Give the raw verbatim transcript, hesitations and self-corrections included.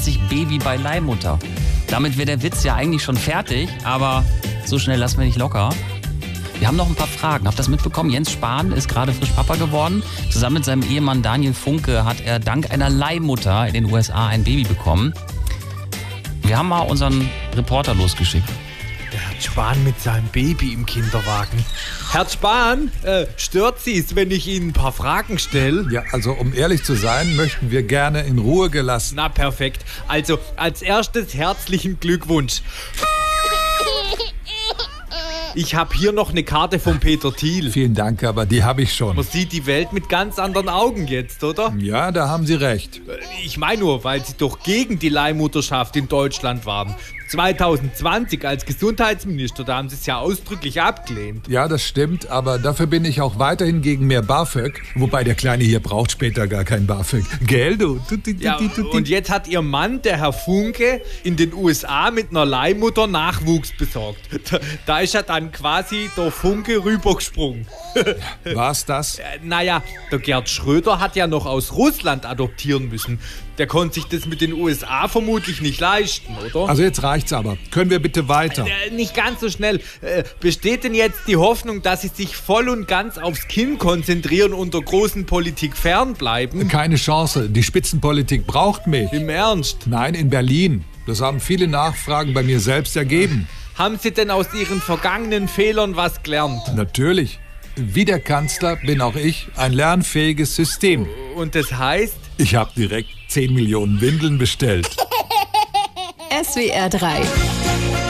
sich Baby bei Leihmutter. Damit wäre der Witz ja eigentlich schon fertig, aber so schnell lassen wir nicht locker. Wir haben noch ein paar Fragen. Habt ihr das mitbekommen? Jens Spahn ist gerade frisch Papa geworden. Zusammen mit seinem Ehemann Daniel Funke hat er dank einer Leihmutter in den U S A ein Baby bekommen. Wir haben mal unseren Reporter losgeschickt. Der Herr Spahn mit seinem Baby im Kinderwagen. Herr Spahn, äh, stört Sie es, wenn ich Ihnen ein paar Fragen stelle? Ja, also um ehrlich zu sein, möchten wir gerne in Ruhe gelassen. Na, perfekt. Also, als erstes herzlichen Glückwunsch. Ich habe hier noch eine Karte von Peter Thiel. Vielen Dank, aber die habe ich schon. Man sieht die Welt mit ganz anderen Augen jetzt, oder? Ja, da haben Sie recht. Ich meine nur, weil Sie doch gegen die Leihmutterschaft in Deutschland waren. zwanzig zwanzig als Gesundheitsminister, da haben Sie es ja ausdrücklich abgelehnt. Ja, das stimmt, aber dafür bin ich auch weiterhin gegen mehr BAföG. Wobei der Kleine hier braucht später gar kein BAföG. Gell, du? Ja, und jetzt hat Ihr Mann, der Herr Funke, in den U S A mit einer Leihmutter Nachwuchs besorgt. Da, da ist er dann quasi der Funke rübergesprungen. War's das? Äh, naja, der Gerd Schröder hat ja noch aus Russland adoptieren müssen. Der konnte sich das mit den U S A vermutlich nicht leisten, oder? Also jetzt reicht's aber. Können wir bitte weiter? Äh, nicht ganz so schnell. Äh, besteht denn jetzt die Hoffnung, dass Sie sich voll und ganz aufs Kind konzentrieren und der großen Politik fernbleiben? Keine Chance. Die Spitzenpolitik braucht mich. Im Ernst? Nein, in Berlin. Das haben viele Nachfragen bei mir selbst ergeben. Haben Sie denn aus Ihren vergangenen Fehlern was gelernt? Natürlich. Wie der Kanzler bin auch ich ein lernfähiges System. Und das heißt? Ich habe direkt zehn Millionen Windeln bestellt. S W R drei